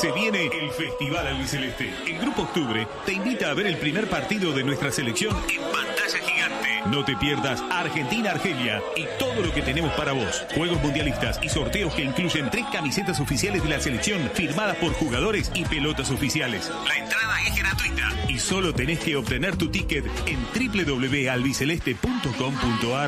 Se viene el Festival Albiceleste. El Grupo Octubre te invita a ver el primer partido de nuestra selección en pantalla gigante. No te pierdas Argentina-Argelia y todo lo que tenemos para vos. Juegos mundialistas y sorteos que incluyen 3 camisetas oficiales de la selección firmadas por jugadores y pelotas oficiales. La entrada es gratuita y solo tenés que obtener tu ticket en www.albiceleste.com.ar.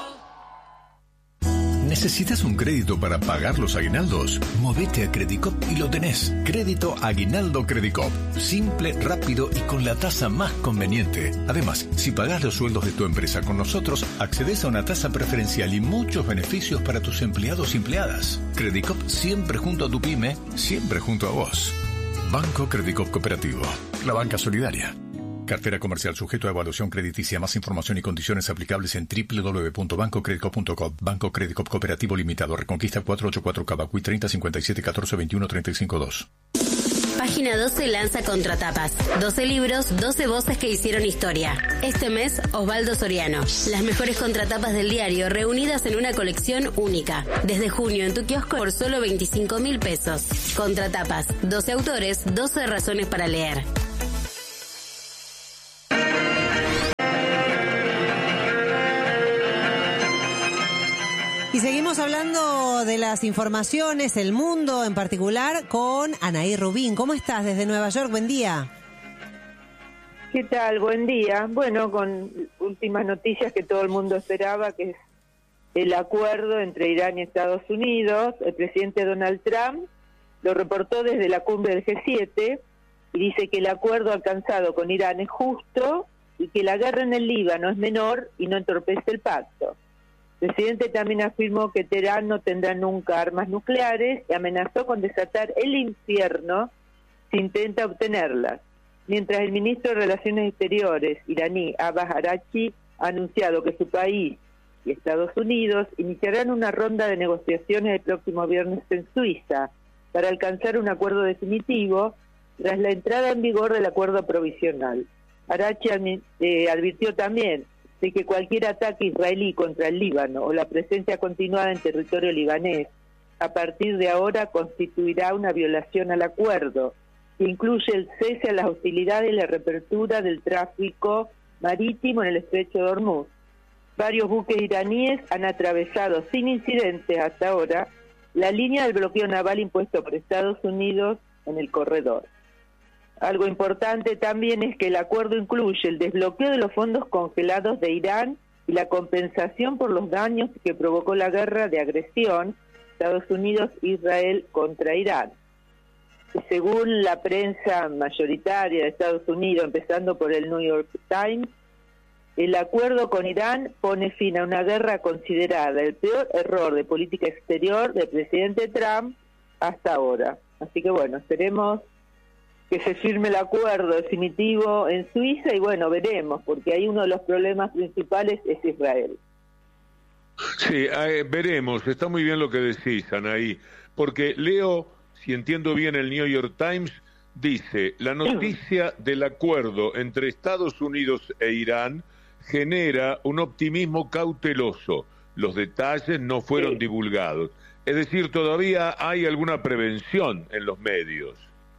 ¿Necesitas un crédito para pagar los aguinaldos? Movete a Credicop y lo tenés. Crédito Aguinaldo Credicop. Simple, rápido y con la tasa más conveniente. Además, si pagás los sueldos de tu empresa con nosotros, accedes a una tasa preferencial y muchos beneficios para tus empleados y empleadas. Credicop siempre junto a tu pyme, siempre junto a vos. Banco Credicop Cooperativo. La banca solidaria. Cartera comercial sujeto a evaluación crediticia. Más información y condiciones aplicables en www.bancocredicop.com. Banco Credicop Cooperativo Limitado. Reconquista 484 Cavacuy 30 57 14 21 35 2. Página 12 lanza Contratapas. 12 libros, 12 voces que hicieron historia. Este mes, Osvaldo Soriano. Las mejores contratapas del diario reunidas en una colección única. Desde junio en tu kiosco por solo 25.000 pesos. Contratapas. 12 autores, 12 razones para leer. Y seguimos hablando de las informaciones, el mundo en particular, con Anaí Rubín. ¿Cómo estás desde Nueva York? Buen día. ¿Qué tal? Buen día. Bueno, con últimas noticias que todo el mundo esperaba, que es el acuerdo entre Irán y Estados Unidos. El presidente Donald Trump lo reportó desde la cumbre del G7 y dice que el acuerdo alcanzado con Irán es justo y que la guerra en el Líbano es menor y no entorpece el pacto. El presidente también afirmó que Teherán no tendrá nunca armas nucleares y amenazó con desatar el infierno si intenta obtenerlas. Mientras el ministro de Relaciones Exteriores iraní Abbas Araghchi ha anunciado que su país y Estados Unidos iniciarán una ronda de negociaciones el próximo viernes en Suiza para alcanzar un acuerdo definitivo tras la entrada en vigor del acuerdo provisional. Araghchi advirtió también de que cualquier ataque israelí contra el Líbano o la presencia continuada en territorio libanés a partir de ahora constituirá una violación al acuerdo, que incluye el cese a las hostilidades y la reapertura del tráfico marítimo en el estrecho de Hormuz. Varios buques iraníes han atravesado sin incidentes hasta ahora la línea del bloqueo naval impuesto por Estados Unidos en el corredor. Algo importante también es que el acuerdo incluye el desbloqueo de los fondos congelados de Irán y la compensación por los daños que provocó la guerra de agresión Estados Unidos-Israel contra Irán. Y según la prensa mayoritaria de Estados Unidos, empezando por el New York Times, el acuerdo con Irán pone fin a una guerra considerada el peor error de política exterior del presidente Trump hasta ahora. Así que bueno, esperemos que se firme el acuerdo definitivo en Suiza y bueno, veremos, porque ahí uno de los problemas principales es Israel. Sí, veremos, está muy bien lo que decís, Anaí, porque leo, si entiendo bien el New York Times, dice, la noticia del acuerdo entre Estados Unidos e Irán genera un optimismo cauteloso, los detalles no fueron divulgados, es decir, todavía hay alguna prevención en los medios.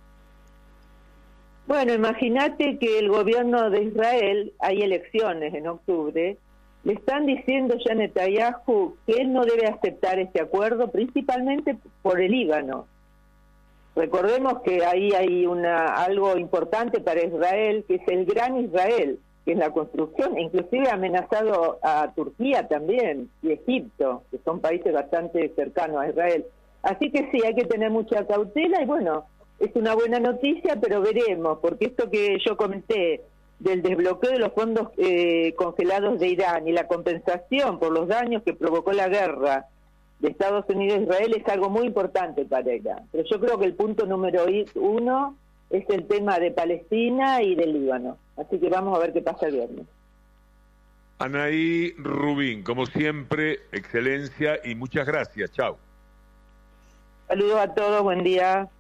Bueno, imagínate que el gobierno de Israel, hay elecciones en octubre, le están diciendo ya a Netanyahu que él no debe aceptar este acuerdo, principalmente por el Líbano. Recordemos que ahí hay algo importante para Israel, que es el Gran Israel, que es la construcción, inclusive ha amenazado a Turquía también, y Egipto, que son países bastante cercanos a Israel. Así que sí, hay que tener mucha cautela y bueno, es una buena noticia, pero veremos, porque esto que yo comenté del desbloqueo de los fondos congelados de Irán y la compensación por los daños que provocó la guerra de Estados Unidos e Israel es algo muy importante para Irán. Pero yo creo que el punto número 1 es el tema de Palestina y del Líbano. Así que vamos a ver qué pasa el viernes. Anaí Rubín, como siempre, excelencia y muchas gracias. Chao. Saludos a todos, buen día.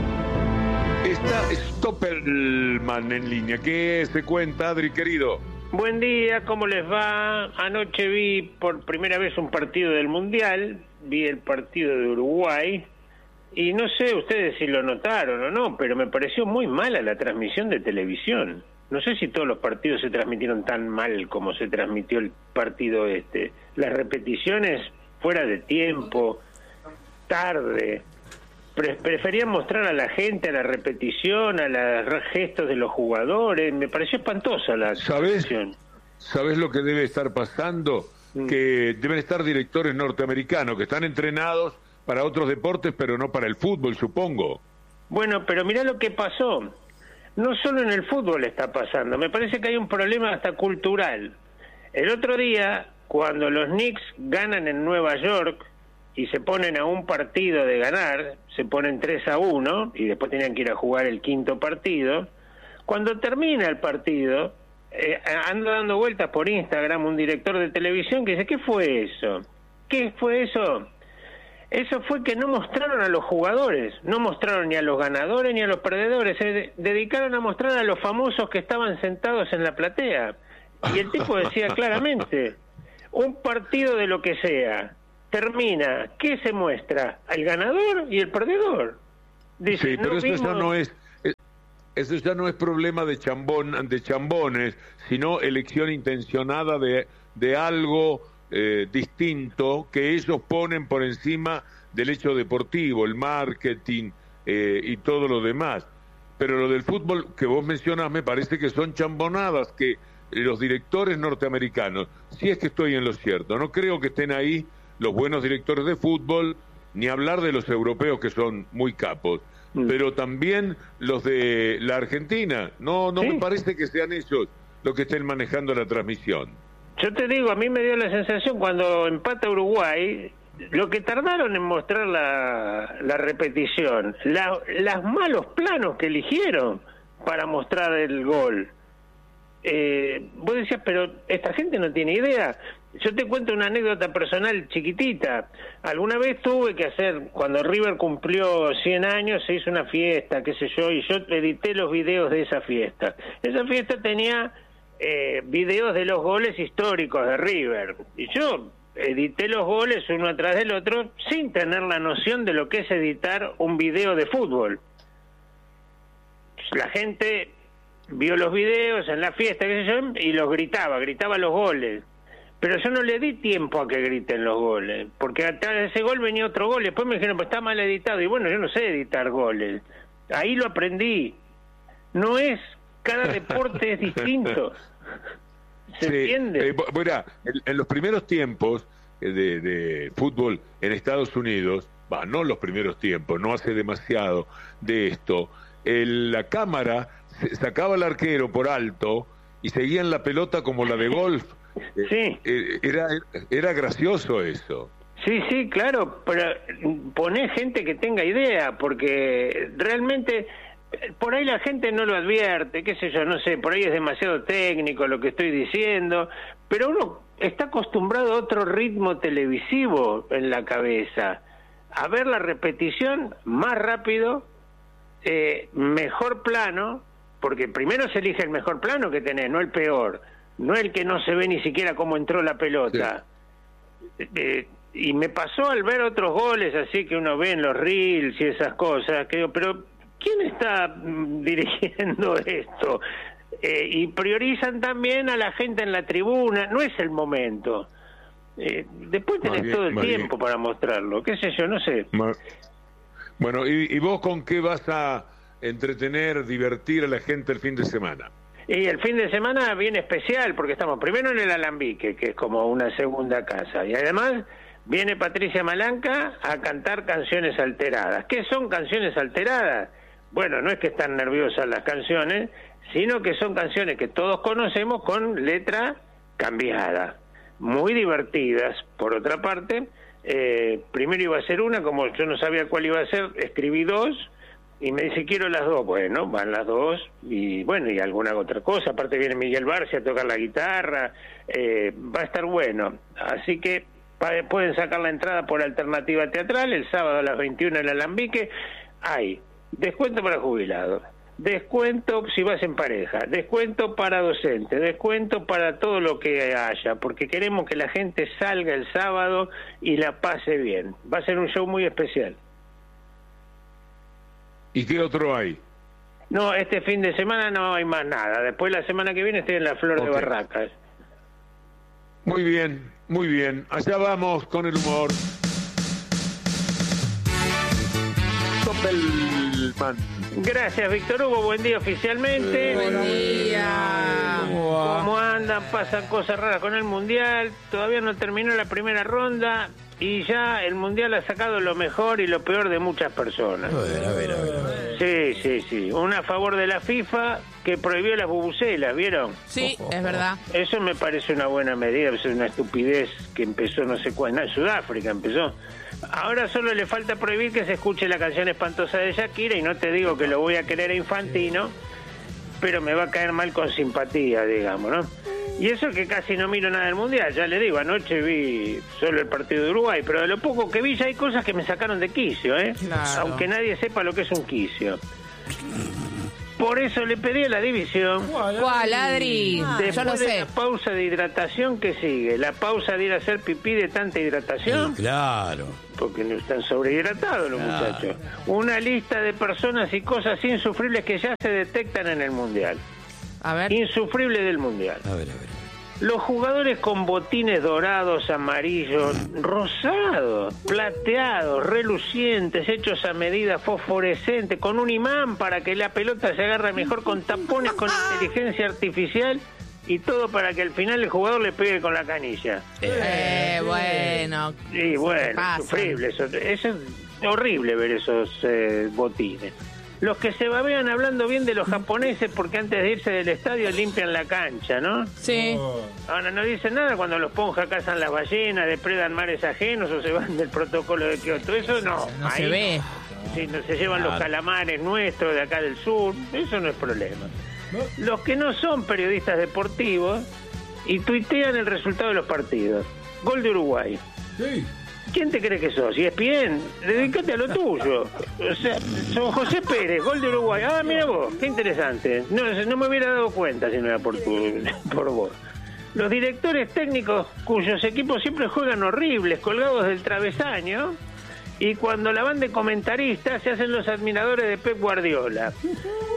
Está Stoppelman en línea. ¿Qué se cuenta, Adri, querido? Buen día, ¿cómo les va? Anoche vi por primera vez un partido del Mundial, vi el partido de Uruguay, y no sé ustedes si lo notaron o no, pero me pareció muy mala la transmisión de televisión. No sé si todos los partidos se transmitieron tan mal como se transmitió el partido este. Las repeticiones fuera de tiempo, tarde. Preferían mostrar a la gente, a la repetición, a los gestos de los jugadores. Me pareció espantosa la transmisión. ¿Sabés lo que debe estar pasando? Que deben estar directores norteamericanos que están entrenados para otros deportes, pero no para el fútbol, supongo. Bueno, pero mirá lo que pasó. No solo en el fútbol está pasando, me parece que hay un problema hasta cultural. El otro día, cuando los Knicks ganan en Nueva York y se ponen a un partido de ganar, se ponen 3-1 y después tenían que ir a jugar el quinto partido, cuando termina el partido, anda dando vueltas por Instagram un director de televisión que dice, ¿qué fue eso? ¿Qué fue eso? Eso fue que no mostraron a los jugadores, no mostraron ni a los ganadores ni a los perdedores, se dedicaron a mostrar a los famosos que estaban sentados en la platea. Y el tipo decía claramente, un partido de lo que sea, termina, ¿qué se muestra? ¿El ganador y el perdedor? Dice, sí, pero eso ya no es problema de chambones, sino elección intencionada de algo distinto que ellos ponen por encima del hecho deportivo, el marketing y todo lo demás. Pero lo del fútbol que vos mencionás me parece que son chambonadas que los directores norteamericanos, si es que estoy en lo cierto, no creo que estén ahí los buenos directores de fútbol, ni hablar de los europeos que son muy capos, pero también los de la Argentina, no me parece que sean ellos los que estén manejando la transmisión. Yo te digo, a mí me dio la sensación cuando empata Uruguay, lo que tardaron en mostrar la repetición, los malos planos que eligieron para mostrar el gol. Vos decías, pero esta gente no tiene idea. Yo te cuento una anécdota personal chiquitita. Alguna vez tuve que hacer, cuando River cumplió 100 años, se hizo una fiesta, qué sé yo, y yo edité los videos de esa fiesta. Esa fiesta tenía videos de los goles históricos de River, y yo edité los goles uno atrás del otro sin tener la noción de lo que es editar un video de fútbol. La gente vio los videos en la fiesta, qué sé yo, y los gritaba los goles. Pero yo no le di tiempo a que griten los goles, porque atrás de ese gol venía otro gol, y después me dijeron, pues está mal editado, y bueno, yo no sé editar goles. Ahí lo aprendí. No es, cada deporte es distinto. ¿Se entiende? Bueno, en los primeros tiempos de fútbol en Estados Unidos, no los primeros tiempos, no hace demasiado de esto, la cámara sacaba al arquero por alto y seguían la pelota como la de golf. Sí. Era gracioso eso. Sí, claro, pero poné gente que tenga idea, porque realmente por ahí la gente no lo advierte, qué sé yo, no sé, por ahí es demasiado técnico lo que estoy diciendo, pero uno está acostumbrado a otro ritmo televisivo en la cabeza, a ver la repetición más rápido, mejor plano, porque primero se elige el mejor plano que tenés, no el peor, no el que no se ve ni siquiera cómo entró la pelota. Sí. Y me pasó al ver otros goles así que uno ve en los reels y esas cosas, que digo, pero ¿quién está dirigiendo esto? Y priorizan también a la gente en la tribuna, no es el momento. Después tenés todo el tiempo para mostrarlo, qué sé yo, no sé. Bueno, ¿y vos con qué vas a entretener, divertir a la gente el fin de semana? Y el fin de semana viene especial, porque estamos primero en el Alambique, que es como una segunda casa, y además viene Patricia Malanca a cantar canciones alteradas. ¿Qué son canciones alteradas? Bueno, no es que están nerviosas las canciones, sino que son canciones que todos conocemos con letra cambiada, muy divertidas. Por otra parte, primero iba a ser una, como yo no sabía cuál iba a ser, escribí dos, y me dice, quiero las dos. Bueno, van las dos, y bueno, y alguna otra cosa. Aparte viene Miguel Barcia a tocar la guitarra, va a estar bueno. Así que pueden sacar la entrada por Alternativa Teatral, el sábado a las 21 en el Alambique. Hay descuento para jubilados, descuento si vas en pareja, descuento para docentes, descuento para todo lo que haya, porque queremos que la gente salga el sábado y la pase bien. Va a ser un show muy especial. ¿Y qué otro hay? No, este fin de semana no hay más nada. Después la semana que viene estoy en la Flor de Barracas. Muy bien, muy bien. Allá vamos con el humor. Doppelman. Gracias, Víctor Hugo. Buen día oficialmente. Buen día. ¿Cómo andan? Pasan cosas raras con el Mundial. Todavía no terminó la primera ronda y ya el Mundial ha sacado lo mejor y lo peor de muchas personas. A ver. Sí. Una a favor de la FIFA que prohibió las bubucelas, ¿vieron? Sí, es verdad. Eso me parece una buena medida, es una estupidez que empezó no sé cuándo, en Sudáfrica empezó. Ahora solo le falta prohibir que se escuche la canción espantosa de Shakira, y no te digo que lo voy a querer a Infantino, pero me va a caer mal con simpatía, digamos, ¿no? Y eso que casi no miro nada del Mundial, ya le digo, anoche vi solo el partido de Uruguay, pero de lo poco que vi ya hay cosas que me sacaron de quicio, ¿eh? Claro. Aunque nadie sepa lo que es un quicio. Por eso le pedí a la división... ¿Cuál, Adri? Yo Después lo de sé. la pausa de hidratación, ¿qué sigue? ¿La pausa de ir a hacer pipí de tanta hidratación? Sí, claro. Porque no están sobrehidratados los muchachos. Una lista de personas y cosas insufribles que ya se detectan en el Mundial. A ver. Insufrible del Mundial. A ver. Los jugadores con botines dorados, amarillos, rosados, plateados, relucientes, hechos a medida, fosforescentes, con un imán para que la pelota se agarre mejor, con tapones, con inteligencia artificial y todo para que al final el jugador le pegue con la canilla. Bueno. Sí, bueno, pasa? insufrible. Eso es horrible ver esos botines. Los que se babean hablando bien de los japoneses porque antes de irse del estadio limpian la cancha, ¿no? Sí. Ahora no dicen nada cuando los ponjas cazan las ballenas, depredan mares ajenos o se van del protocolo de Kioto. Eso no. No ahí se ve. Sí, no se llevan los calamares nuestros de acá del sur. Eso no es problema. Los que no son periodistas deportivos y tuitean el resultado de los partidos. Gol de Uruguay. Sí. ¿Quién te cree que sos? ¿ESPN? Dedícate a lo tuyo. O sea, son José Pérez, gol de Uruguay. Ah, mira vos, qué interesante. No me hubiera dado cuenta si no era por vos. Los directores técnicos cuyos equipos siempre juegan horribles, colgados del travesaño, y cuando la van de comentaristas se hacen los admiradores de Pep Guardiola. Sí,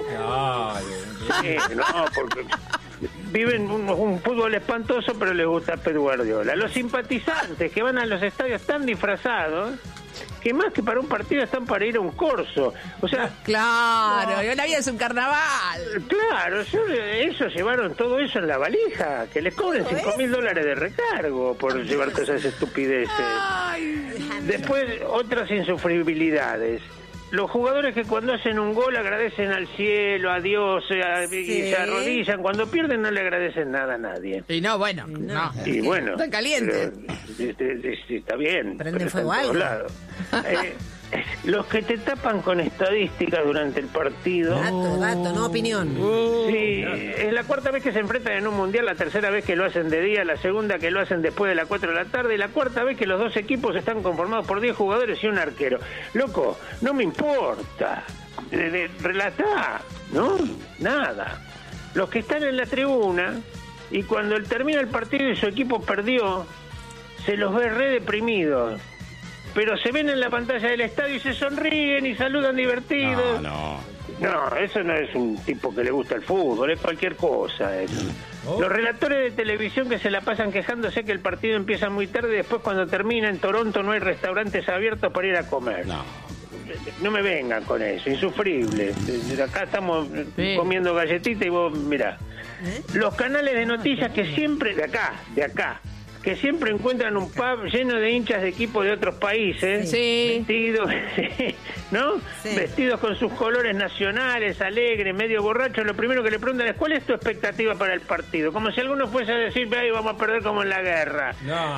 no, porque viven un fútbol espantoso, pero les gusta Pep Guardiola. Los simpatizantes que van a los estadios tan disfrazados que más que para un partido están para ir a un corso. O sea, Claro, la vida es un carnaval. claro, ellos llevaron todo eso en la valija. Que les cobren $5.000 de recargo por llevar todas esas estupideces. Después, otras insufribilidades. Los jugadores que cuando hacen un gol agradecen al cielo, a Dios, y se arrodillan. Cuando pierden no le agradecen nada a nadie. Y no, bueno, no. Y bueno, Está caliente. está bien. Prende pero está en fuego todos algo. lados. Los que te tapan con estadísticas durante el partido. Dato, no opinión. Sí, es la cuarta vez que se enfrentan en un mundial, la tercera vez que lo hacen de día, la segunda que lo hacen después de las 4 de la tarde, y la cuarta vez que los dos equipos están conformados por 10 jugadores y un arquero. Loco, no me importa. Relatá, ¿no? Nada. Los que están en la tribuna y cuando termina el partido y su equipo perdió, se los ve re deprimidos. Pero se ven en la pantalla del estadio y se sonríen y saludan divertidos. No, eso no es un tipo que le gusta el fútbol, es cualquier cosa eso. Los relatores de televisión que se la pasan quejándose que el partido empieza muy tarde y después cuando termina en Toronto no hay restaurantes abiertos para ir a comer. No me vengan con eso, insufrible. Acá estamos comiendo galletitas y vos mirá. Los canales de noticias que siempre, de acá, que siempre encuentran un pub lleno de hinchas de equipos de otros países, vestidos, ¿no? Sí. Vestidos con sus colores nacionales, alegres, medio borrachos. Lo primero que le preguntan es: ¿cuál es tu expectativa para el partido? Como si alguno fuese a decir: ahí vamos a perder como en la guerra.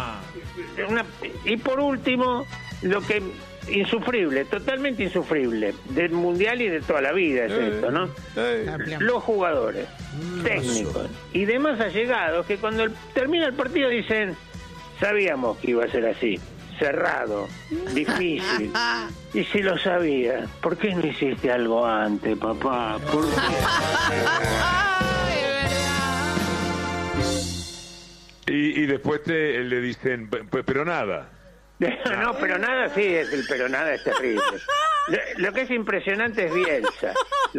Y por último, lo que insufrible, totalmente insufrible del mundial y de toda la vida es esto, ¿no? Los jugadores, técnicos y demás allegados que cuando termina el partido dicen: sabíamos que iba a ser así, cerrado, difícil. Y si lo sabía, ¿por qué no hiciste algo antes, papá? ¿Por qué? Y después le dicen, pero nada. No, pero nada, sí, el pero nada es terrible. Lo que es impresionante es Bielsa.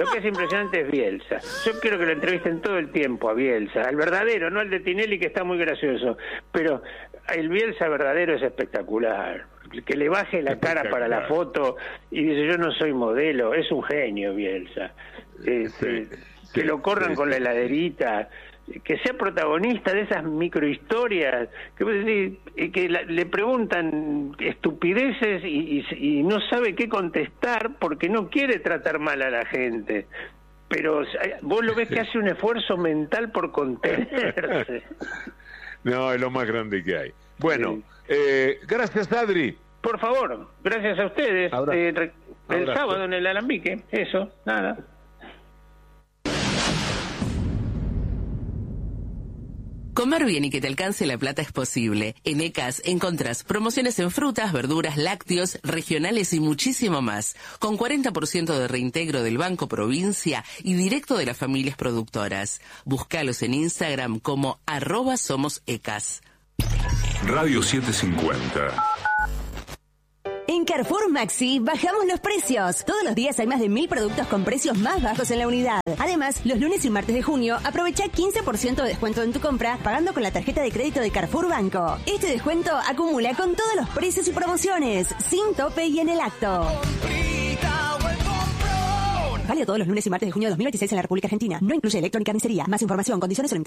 Yo quiero que lo entrevisten todo el tiempo a Bielsa, al verdadero, no al de Tinelli, que está muy gracioso, pero el Bielsa verdadero es espectacular. Que le baje la cara para la foto y dice, yo no soy modelo, es un genio Bielsa. Que lo corran con la heladerita, que sea protagonista de esas microhistorias, que le preguntan estupideces y no sabe qué contestar porque no quiere tratar mal a la gente. Pero vos lo ves que hace un esfuerzo mental por contenerse. No, es lo más grande que hay. Bueno, gracias, Adri. Por favor, gracias a ustedes. El sábado en el Alambique, eso, nada. Comer bien y que te alcance la plata es posible. En ECAS encontrás promociones en frutas, verduras, lácteos, regionales y muchísimo más. Con 40% de reintegro del Banco Provincia y directo de las familias productoras. Búscalos en Instagram como @somosecas. Radio 750. En Carrefour Maxi bajamos los precios. Todos los días hay más de 1000 productos con precios más bajos en la unidad. Además, los lunes y martes de junio aprovecha 15% de descuento en tu compra pagando con la tarjeta de crédito de Carrefour Banco. Este descuento acumula con todos los precios y promociones, sin tope y en el acto. Válido todos los lunes y martes de junio de 2026 en la República Argentina. No incluye electrónica ni carnicería. Más información, condiciones